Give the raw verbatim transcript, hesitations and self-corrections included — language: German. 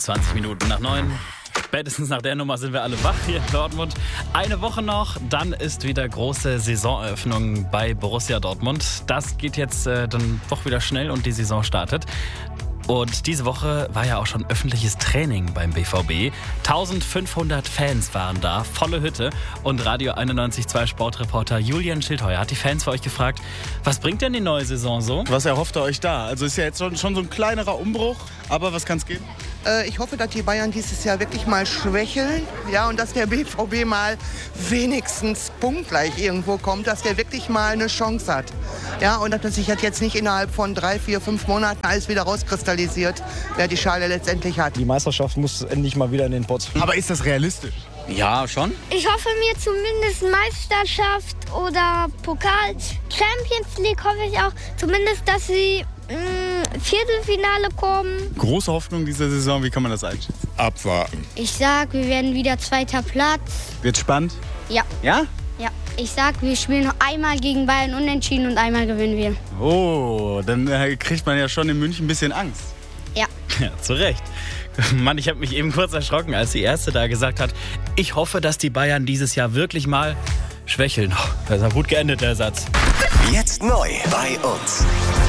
zwanzig Minuten nach neun. Spätestens nach der Nummer sind wir alle wach hier in Dortmund. Eine Woche noch, dann ist wieder große Saisoneröffnung bei Borussia Dortmund. Das geht jetzt äh, dann doch wieder schnell und die Saison startet. Und diese Woche war ja auch schon öffentliches Training beim B V B. eintausendfünfhundert Fans waren da, volle Hütte. Und Radio einundneunzig Komma zwei Sportreporter Julian Schildheuer hat die Fans für euch gefragt, was bringt denn die neue Saison so? Was erhofft ihr euch da? Also ist ja jetzt schon, schon so ein kleinerer Umbruch, aber was kann es geben? Ich hoffe, dass die Bayern dieses Jahr wirklich mal schwächeln, ja, und dass der B V B mal wenigstens punktgleich irgendwo kommt, dass der wirklich mal eine Chance hat. Ja, und dass sich das jetzt nicht innerhalb von drei, vier, fünf Monaten alles wieder rauskristallisiert, wer die Schale letztendlich hat. Die Meisterschaft muss endlich mal wieder in den Pott. Aber ist das realistisch? Ja, schon. Ich hoffe mir zumindest Meisterschaft oder Pokal. Champions League hoffe ich auch zumindest, dass sie mh, Viertelfinale kommen. Große Hoffnung dieser Saison, wie kann man das einschätzen? Abwarten. Ich sag, wir werden wieder zweiter Platz. Wird spannend? Ja. Ja? Ja. Ich sag, wir spielen noch einmal gegen Bayern unentschieden und einmal gewinnen wir. Oh, dann äh, kriegt man ja schon in München ein bisschen Angst. Ja. Ja, zu Recht. Mann, ich habe mich eben kurz erschrocken, als die Erste da gesagt hat, ich hoffe, dass die Bayern dieses Jahr wirklich mal schwächeln. Das ist gut geendet, der Satz. Jetzt neu bei uns.